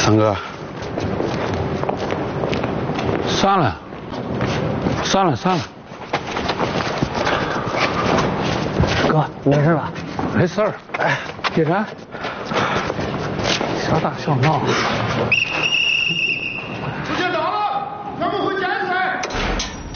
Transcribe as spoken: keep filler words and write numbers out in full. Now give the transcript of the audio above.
三哥， 算了，算了算了。 哥，没事吧？ 没事儿。哎，叶禅，小打小闹。 出现的。